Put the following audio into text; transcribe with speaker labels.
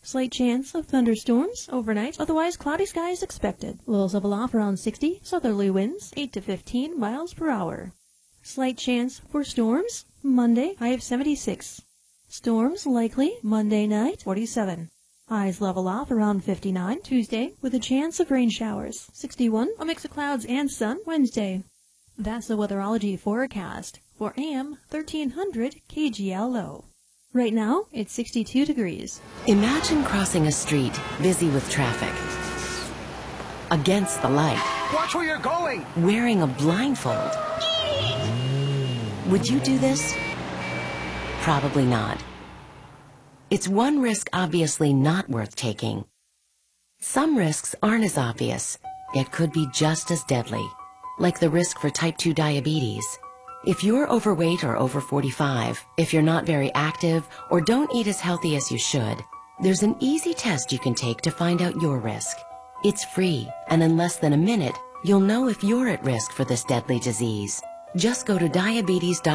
Speaker 1: Slight chance of thunderstorms overnight, otherwise cloudy skies expected. Lows level off around 60, southerly winds 8 to 15 miles per hour. Slight chance for storms, Monday, high of 76. Storms likely Monday night, 47. Highs level off around 59, Tuesday, with a chance of rain showers. 61, a mix of clouds and sun, Wednesday. That's the weatherology forecast for AM 1300 KGL low. Right now, it's 62 degrees.
Speaker 2: Imagine crossing a street busy with traffic. Against the light.
Speaker 3: Watch where you're going!
Speaker 2: Wearing a blindfold. Would you do this? Probably not. It's one risk obviously not worth taking. Some risks aren't as obvious, yet could be just as deadly, like the risk for type 2 diabetes. If you're overweight or over 45, if you're not very active, or don't eat as healthy as you should, there's an easy test you can take to find out your risk. It's free, and in less than a minute, you'll know if you're at risk for this deadly disease. Just go to diabetes.org